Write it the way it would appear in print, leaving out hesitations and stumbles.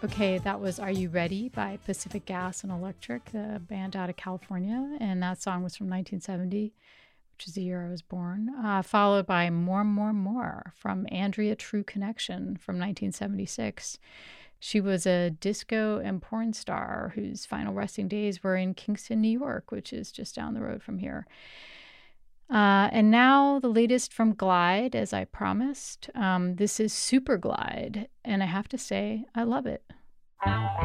Okay, that was Are You Ready by Pacific Gas and Electric, a band out of California. And that song was from 1970, which is the year I was born. Followed by More, More, More from Andrea True Connection from 1976. She was a disco and porn star whose final resting days were in Kingston, New York, which is just down the road from here. And now the latest from Glide, as I promised. This is Super Glide, and I have to say, I love it.